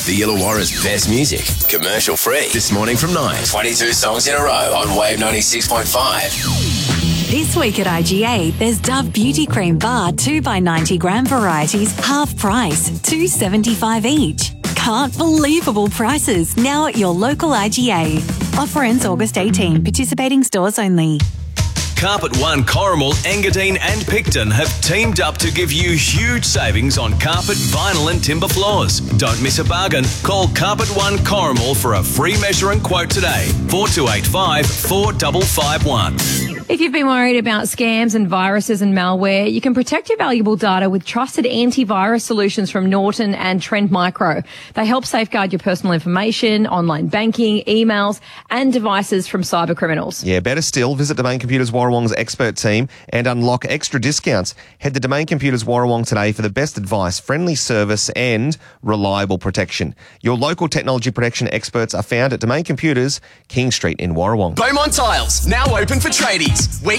The Illawarra's best music, commercial free. This morning from 9. 22 songs in a row on Wave 96.5. This week at IGA, there's Dove Beauty Cream Bar 2x90 gram varieties, half price, $2.75 each. Can't believable prices now at your local IGA. Offer ends August 18. Participating stores only. Carpet One, Corrimal, Engadine and Picton have teamed up to give you huge savings on carpet, vinyl and timber floors. Don't miss a bargain. Call Carpet One Corrimal for a free measure and quote today. 4285 4551. If you've been worried about scams and viruses and malware, you can protect your valuable data with trusted antivirus solutions from Norton and Trend Micro. They help safeguard your personal information, online banking, emails and devices from cyber criminals. Yeah, better still, visit Domain Computers Warrawong's expert team and unlock extra discounts. Head to Domain Computers Warrawong today for the best advice, friendly service and reliable protection. Your local technology protection experts are found at Domain Computers, King Street in Warrawong. Beaumont Tiles, now open for tradies.